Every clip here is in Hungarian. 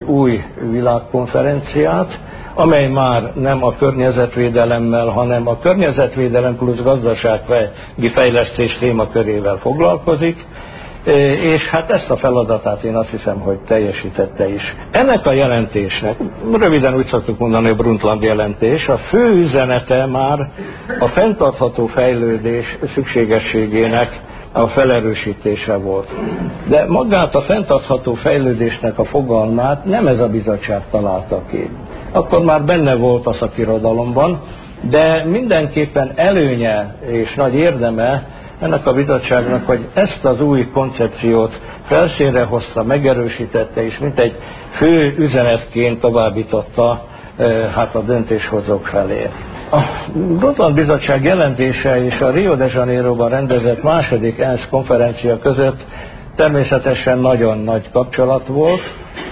új világkonferenciát, amely már nem a környezetvédelemmel, hanem a környezetvédelem plusz gazdasági fejlesztés témakörével foglalkozik, és hát ezt a feladatát én azt hiszem, hogy teljesítette is. Ennek a jelentésnek, röviden úgy szoktuk mondani, a Brundtland jelentés, a fő üzenete már a fenntartható fejlődés szükségességének a felerősítése volt. De magát a fenntartható fejlődésnek a fogalmát nem ez a bizottság találta ki. Akkor már benne volt a szakirodalomban, de mindenképpen előnye és nagy érdeme ennek a bizottságnak, hogy ezt az új koncepciót felszínre hozta, megerősítette, és mint egy fő üzenetként továbbította hát a döntéshozók felé. A Brundtland Bizottság jelentése és a Rio de Janeiroban rendezett második ENSZ konferencia között természetesen nagyon nagy kapcsolat volt,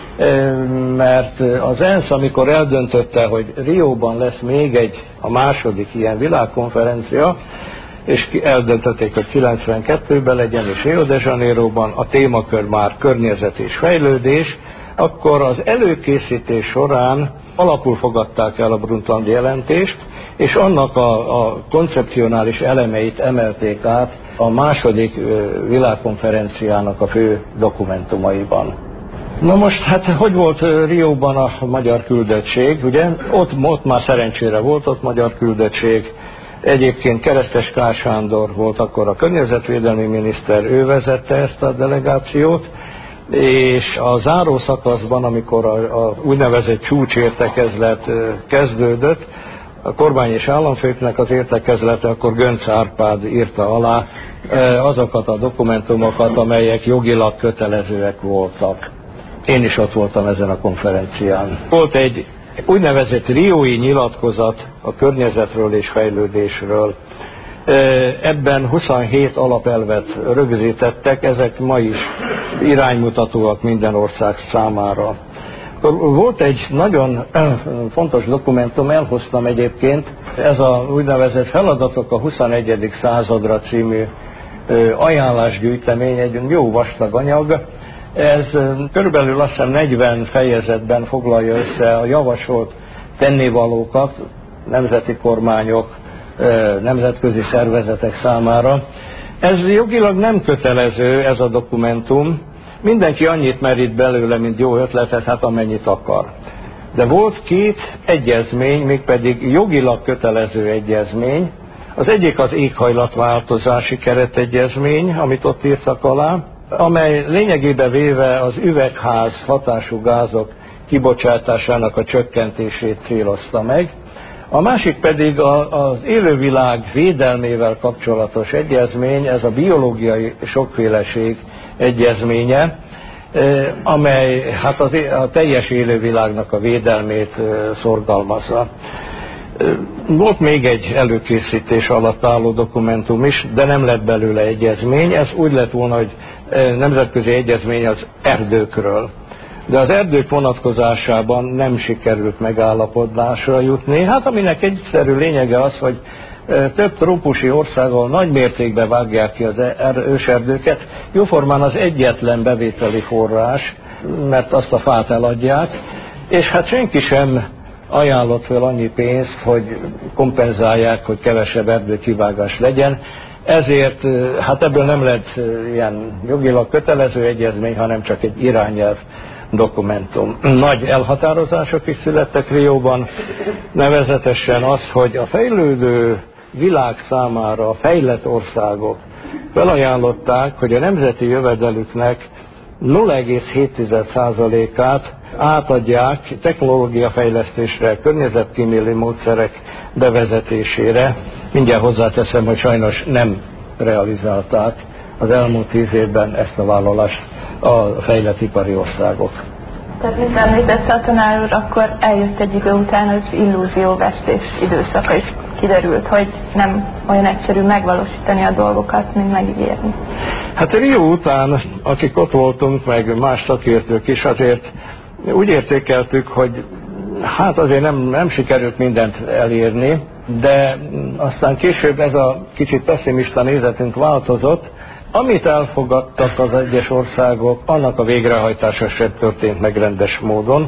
mert az ENSZ, amikor eldöntötte, hogy Rióban lesz még a második ilyen világkonferencia, és eldöntötték, hogy 92-ben legyen, és Rio de Janeiroban a témakör már környezet és fejlődés, akkor az előkészítés során alapul fogadták el a Brundtland jelentést, és annak a koncepcionális elemeit emelték át a második világkonferenciának a fő dokumentumaiban. Na most, hát hogy volt Rióban a magyar küldöttség, ugye? Ott már szerencsére volt ott magyar küldöttség. Egyébként Keresztes Kár Sándor volt akkor a környezetvédelmi miniszter, ő vezette ezt a delegációt, és a záró szakaszban, amikor a úgynevezett csúcsértekezlet kezdődött, a kormány és államfőknek az értekezlete, akkor Göncz Árpád írta alá azokat a dokumentumokat, amelyek jogilag kötelezőek voltak. Én is ott voltam ezen a konferencián. Volt egy úgynevezett riói nyilatkozat a környezetről és fejlődésről. Ebben 27 alapelvet rögzítettek, ezek ma is iránymutatóak minden ország számára. Volt egy nagyon fontos dokumentum, elhoztam egyébként, ez a úgynevezett Feladatok a 21. századra című ajánlásgyűjtemény, egy jó vastag anyag. Ez körülbelül azt hiszem 40 fejezetben foglalja össze a javasolt tennivalókat nemzeti kormányok, nemzetközi szervezetek számára. Ez jogilag nem kötelező, ez a dokumentum. Mindenki annyit merít belőle, mint jó ötletet, hát amennyit akar. De volt két egyezmény, mégpedig jogilag kötelező egyezmény. Az egyik az éghajlatváltozási keretegyezmény, amit ott írtak alá, amely lényegében véve az üvegház hatású gázok kibocsátásának a csökkentését célozta meg. A másik pedig az élővilág védelmével kapcsolatos egyezmény, ez a biológiai sokféleség egyezménye, amely hát a teljes élővilágnak a védelmét szorgalmazza. Volt még egy előkészítés alatt álló dokumentum is, de nem lett belőle egyezmény. Ez úgy lett volna, hogy nemzetközi egyezmény az erdőkről. De az erdők vonatkozásában nem sikerült megállapodásra jutni. Hát aminek egyszerű lényege az, hogy több trópusi országgal nagy mértékben vágják ki az őserdőket, jóformán az egyetlen bevételi forrás, mert azt a fát eladják, és hát senki sem ajánlott fel annyi pénzt, hogy kompenzálják, hogy kevesebb erdőkivágás legyen. Ezért hát ebből nem lett ilyen jogilag kötelező egyezmény, hanem csak egy irányelv dokumentum. Nagy elhatározások is születtek Rióban, nevezetesen az, hogy a fejlődő világ számára a fejlett országok felajánlották, hogy a nemzeti jövedelüknek 0,7%-át átadják technológiafejlesztésre, környezetkímélő módszerek bevezetésére. Mindjárt hozzáteszem, hogy sajnos nem realizálták az elmúlt 10 évben ezt a vállalást a fejlett ipari országok. Tehát, mint említette a tanár úr, akkor eljött egy idő után az illúzióvesztés időszaka is, kiderült, hogy nem olyan egyszerű megvalósítani a dolgokat, mint megígérni. Hát Rio után, akik ott voltunk, meg más szakértők is, azért úgy értékeltük, hogy hát azért nem sikerült mindent elérni, de aztán később ez a kicsit pesszimista nézetünk változott. Amit elfogadtak az egyes országok, annak a végrehajtása sem történt meg rendes módon.